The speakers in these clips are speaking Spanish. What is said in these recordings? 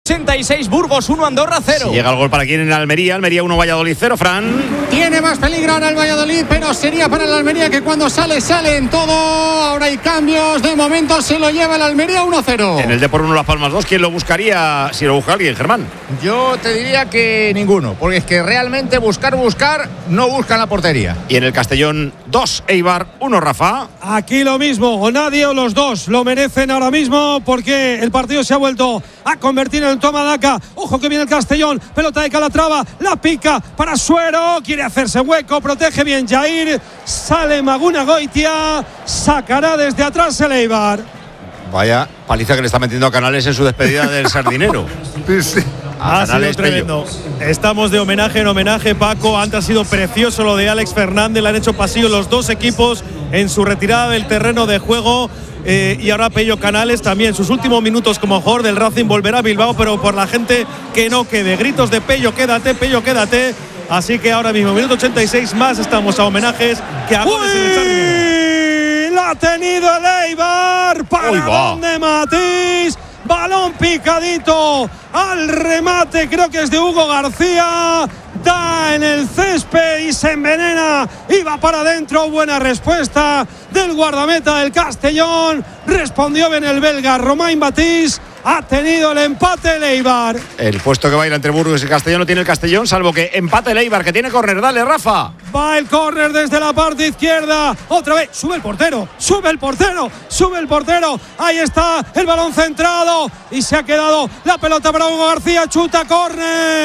86, Burgos 1, Andorra 0. Si llega el gol para quién en Almería. Almería 1, Valladolid 0, Fran. Tiene más peligro ahora el Valladolid, pero sería para el Almería, que cuando sale en todo. Ahora hay cambios. De momento se lo lleva el Almería 1-0. En el Depor 1, Las Palmas 2. ¿Quién lo buscaría? Si lo busca alguien, Germán. Yo te diría que ninguno, porque es que realmente buscar, no buscan la portería. Y en el Castellón 2, Eibar 1, Rafa. Aquí lo mismo, o nadie o los dos lo merecen ahora mismo, porque el partido se ha vuelto a convertir en toma daca. Ojo que viene el Castellón, pelota de Calatrava, la pica para Suero, quiere hacerse hueco, protege bien Jair, sale Maguna Goitia, sacará desde atrás el Eibar. Vaya paliza que le está metiendo a Canales en su despedida del Sardinero. Sí. Ha sido tremendo. Estamos de homenaje en homenaje, Paco. Antes ha sido precioso lo de Alex Fernández. Le han hecho pasillo los dos equipos en su retirada del terreno de juego. Y ahora Pello Canales también. Sus últimos minutos como jugador del Racing volverá a Bilbao, pero por la gente que no quede. Gritos de Pello, quédate, Pello, quédate. Así que ahora mismo, minuto 86 más, estamos a homenajes que a goles en el Sardinero. La ha tenido el Eibar para de Matís. Balón picadito al remate, creo que es de Hugo García. Da en el césped y se envenena. Iba para adentro. Buena respuesta del guardameta del Castellón. Respondió bien el belga Romain Batís. Ha tenido el empate el Eibar. El puesto que baila entre Burgos y Castellón lo tiene el Castellón, salvo que empate el Eibar, que tiene córner. Dale, Rafa. Va el córner desde la parte izquierda. Otra vez. Sube el portero. Sube el portero. Sube el portero. Ahí está el balón centrado. Y se ha quedado la pelota para Hugo García. Chuta, córner.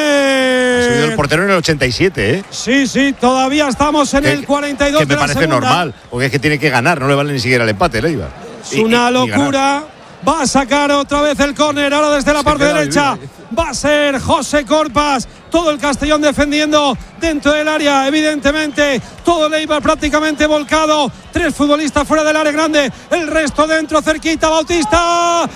Ha subido el portero en el 87, ¿eh? Sí. Todavía estamos en el 42 que me de la parece segunda. Normal, porque es que tiene que ganar. No le vale ni siquiera el empate el Eibar. Es una locura. Va a sacar otra vez el córner, ahora desde la parte derecha. Va a ser José Corpas. Todo el Castellón defendiendo dentro del área, evidentemente. Todo el Eibar prácticamente volcado. 3 futbolistas fuera del área grande. El resto dentro, cerquita. Bautista.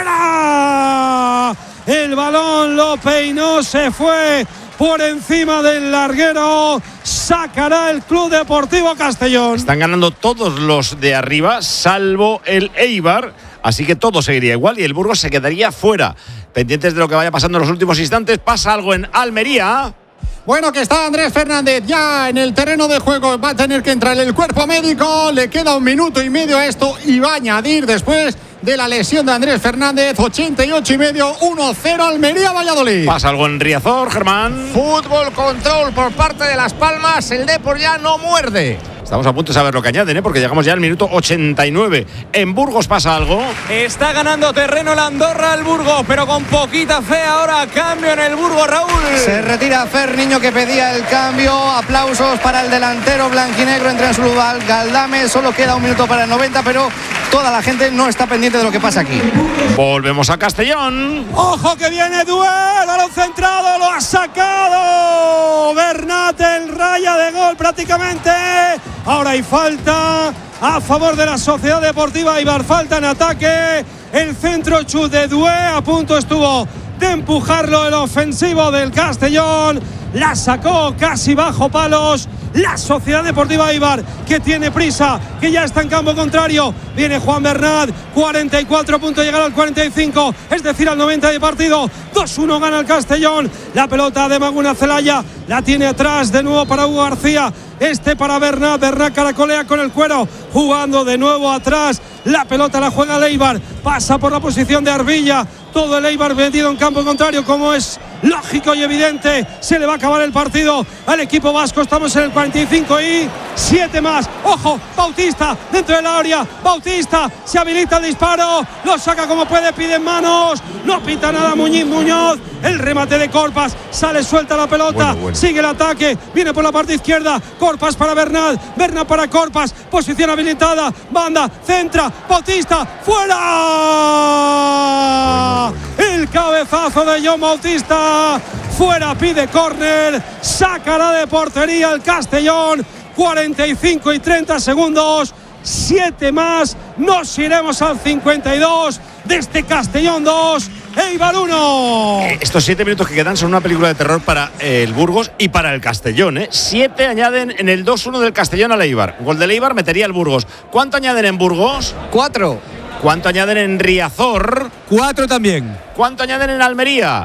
¡Fuera! El balón lo peinó, se fue por encima del larguero. Sacará el Club Deportivo Castellón. Están ganando todos los de arriba, salvo el Eibar. Así que todo seguiría igual y el Burgos se quedaría fuera. Pendientes de lo que vaya pasando en los últimos instantes. Pasa algo en Almería. Bueno, que está Andrés Fernández ya en el terreno de juego. Va a tener que entrar el cuerpo médico. Le queda 1 minuto y medio a esto y va a añadir después de la lesión de Andrés Fernández. 88 y medio, 1-0 Almería-Valladolid. Pasa algo en Riazor, Germán. Fútbol control por parte de Las Palmas. El Depor ya no muerde. Estamos a punto de saber lo que añaden, porque llegamos ya al minuto 89. En Burgos pasa algo. Está ganando terreno la Andorra al Burgos, pero con poquita fe ahora. Cambio en el Burgos, Raúl. Se retira Fer Niño, que pedía el cambio. Aplausos para el delantero blanquinegro. Entra en su lugar Galdame. Solo queda 1 minuto para el 90, pero toda la gente no está pendiente de lo que pasa aquí. Volvemos a Castellón. Ojo que viene Duel, balón centrado, lo ha sacado Bernat, el raya de gol prácticamente. Ahora hay falta a favor de la Sociedad Deportiva Eibar, falta en ataque. El centro chut de Dué, a punto estuvo de empujarlo el ofensivo del Castellón. La sacó casi bajo palos la Sociedad Deportiva Eibar, que tiene prisa, que ya está en campo contrario. Viene Juan Bernat, 44 a punto de llegar al 45, es decir, al 90 de partido. 2-1 gana el Castellón. La pelota de Maguna Celaya la tiene atrás de nuevo para Hugo García. Para Bernat. Bernat caracolea con el cuero, jugando de nuevo atrás. La pelota la juega el Eibar, pasa por la posición de Arbilla. Todo el Eibar metido en campo contrario, como es lógico y evidente. Se le va a acabar el partido al equipo vasco. Estamos en el 45 y 7 más. Ojo, Bautista dentro del área. Bautista, se habilita el disparo. Lo saca como puede, pide en manos. No pita nada Muñoz. El remate de Corpas. Sale suelta la pelota. Bueno. Sigue el ataque. Viene por la parte izquierda. Corpas para Bernat. Bernat para Corpas. Posición habilitada. Banda, centra. Bautista. ¡Fuera! El cabezazo de John Bautista. Fuera, pide córner. Sacará de portería el Castellón. 45 y 30 segundos. 7 más. Nos iremos al 52. Desde Castellón 2. Eibar 1. Estos 7 minutos que quedan son una película de terror para el Burgos y para el Castellón. 7 añaden en el 2-1 del Castellón al Eibar. Gol del Eibar metería al Burgos. ¿Cuánto añaden en Burgos? 4. ¿Cuánto añaden en Riazor? 4 también. ¿Cuánto añaden en Almería?